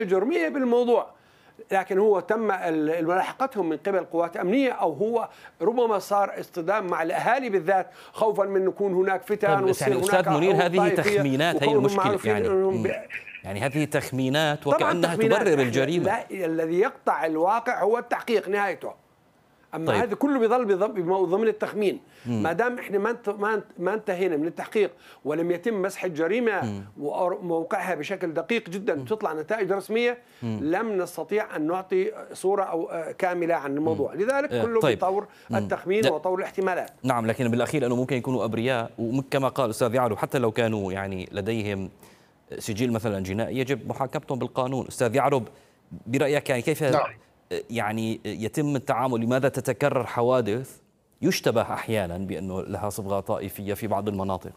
جرمية بالموضوع، لكن هو تم ملاحقتهم من قبل قوات أمنية، أو هو ربما صار اصطدام مع الأهالي بالذات خوفا من يكون هناك فتن طيب ويصير يعني هناك أستاذ منير، هذه طائفية، تخمينات، هي وكونهم المشكلة معروفين أنهم يعني هذه تخمينات طبعا وكأنها تخمينات. تبرر الجريمة. لا، الذي يقطع الواقع هو التحقيق نهايته. اما طيب. هذا كله بيظل ضمن التخمين. ما دام احنا ما انتهينا من التحقيق ولم يتم مسح الجريمه وموقعها بشكل دقيق جدا وتطلع نتائج رسميه، لم نستطيع ان نعطي صوره او كامله عن الموضوع. لذلك كله طيب. بطور التخمين وطور الاحتمالات. نعم، لكن بالاخير انه ممكن يكونوا ابرياء، وكما قال الاستاذ يعلو حتى لو كانوا يعني لديهم سجل مثلا جنائي يجب محاكمتهم بالقانون. استاذ يعرب، برايك يعني كيف يعني يتم التعامل؟ لماذا تتكرر حوادث يشتبه احيانا بانه لها صبغه طائفيه في بعض المناطق؟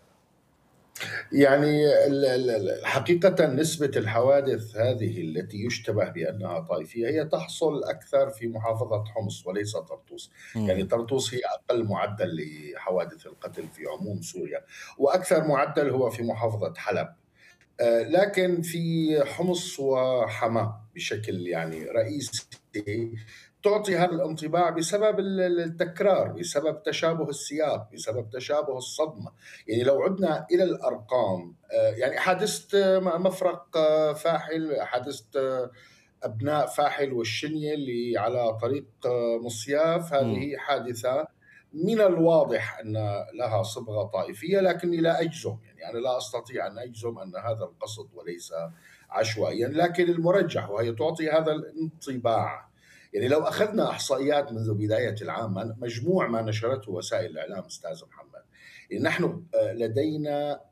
يعني حقيقة نسبة الحوادث هذه التي يشتبه بأنها طائفية هي تحصل أكثر في محافظة حمص وليس طرطوس. يعني طرطوس هي أقل معدل لحوادث القتل في عموم سوريا، وأكثر معدل هو في محافظة حلب. لكن في حمص وحماة بشكل يعني رئيسي تعطي هذا الانطباع بسبب التكرار، بسبب تشابه السياق، بسبب تشابه الصدمة. يعني لو عدنا إلى الأرقام، يعني حادثة مفرق فاحل، حادثة أبناء فاحل والشنية اللي على طريق مصياف، هذه حادثة من الواضح أن لها صبغة طائفية، لكني لا أجزم، يعني أنا لا أستطيع أن أجزم أن هذا القصد وليس عشوائيا، لكن المرجح وهي تعطي هذا الانطباع. يعني لو أخذنا إحصائيات منذ بداية العام، مجموع ما نشرته وسائل الإعلام أستاذ محمد، يعني نحن لدينا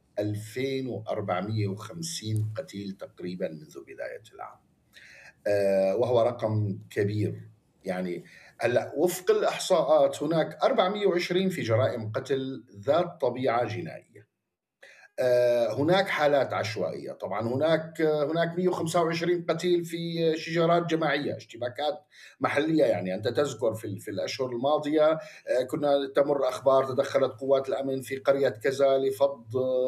2450 قتيل تقريبا منذ بداية العام، وهو رقم كبير. يعني هلا وفق الإحصاءات هناك 420 في جرائم قتل ذات طبيعة جنائية. هناك حالات عشوائية، طبعا هناك 125 قتيل في شجارات جماعية، اشتباكات محلية. يعني أنت تذكر في الأشهر الماضية كنا تمر أخبار تدخلت قوات الأمن في قرية كذا لفض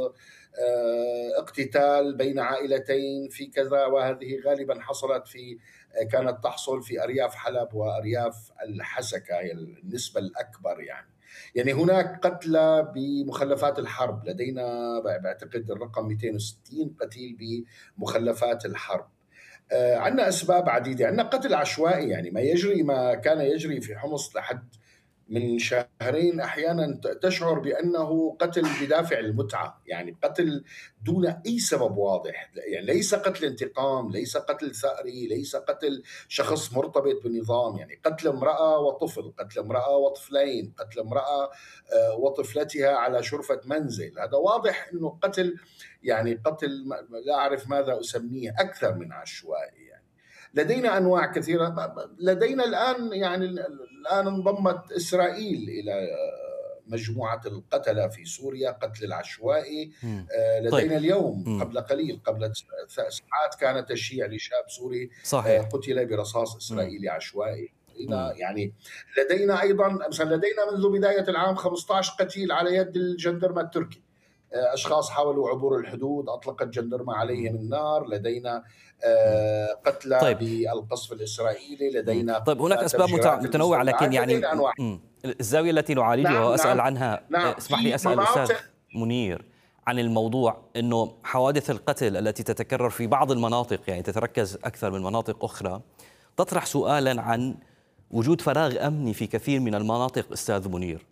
اقتتال بين عائلتين في كذا، وهذه غالبا كانت تحصل في أرياف حلب وأرياف الحسكة، هي النسبة الأكبر. يعني هناك قتلى بمخلفات الحرب، لدينا بعتقد الرقم 260 قتيل بمخلفات الحرب. عندنا أسباب عديدة، عندنا قتل عشوائي، يعني ما كان يجري في حمص لحد من شهرين أحيانا تشعر بأنه قتل بدافع المتعة، يعني قتل دون أي سبب واضح، يعني ليس قتل انتقام، ليس قتل ثأري، ليس قتل شخص مرتبط بالنظام. يعني قتل امرأة وطفل، قتل امرأة وطفلين، قتل امرأة وطفلتها على شرفة منزل، هذا واضح أنه قتل، يعني قتل لا أعرف ماذا أسميه، أكثر من عشوائي. يعني لدينا أنواع كثيرة. لدينا الآن انضمت إسرائيل إلى مجموعة القتلة في سوريا، قتل العشوائي. لدينا طيب. اليوم قبل قليل، قبل ساعات، كان تشييع لشاب سوري صحيح. قتل برصاص إسرائيلي عشوائي. يعني لدينا أيضا مثلا، لدينا منذ بداية العام 15 قتيل على يد الجندرمة التركي، أشخاص حاولوا عبور الحدود أطلقت جندرمة عليهم النار. لدينا قتلى طيب. بالقصف الإسرائيلي. لدينا طيب هناك أسباب متنوعة، لكن يعني الزاوية التي نعالجها وأسأل عنها، اسمح لي أسأل أستاذ منير عن الموضوع، أنه حوادث القتل التي تتكرر في بعض المناطق، يعني تتركز أكثر من مناطق أخرى، تطرح سؤالا عن وجود فراغ أمني في كثير من المناطق. أستاذ منير.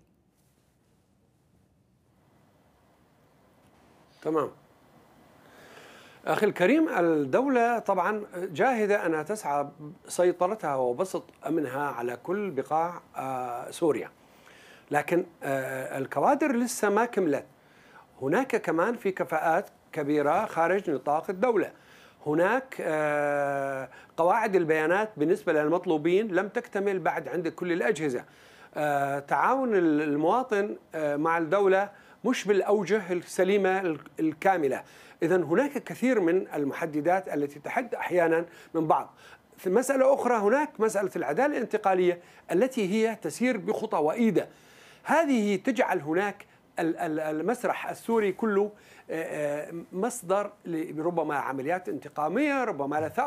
تمام أخي الكريم، الدولة طبعا جاهدة أنها تسعى سيطرتها وبسط أمنها على كل بقاع سوريا، لكن الكوادر لسه ما كملت. هناك كمان في كفاءات كبيرة خارج نطاق الدولة. هناك قواعد البيانات بالنسبة للمطلوبين لم تكتمل بعد عند كل الأجهزة. تعاون المواطن مع الدولة مش بالأوجه السليمة الكاملة. إذن هناك كثير من المحددات التي تحد أحيانا من بعض. في مسألة أخرى، هناك مسألة العدالة الانتقالية التي هي تسير بخطى وإيدة. هذه تجعل هناك المسرح السوري كله مصدر ربما عمليات انتقامية، ربما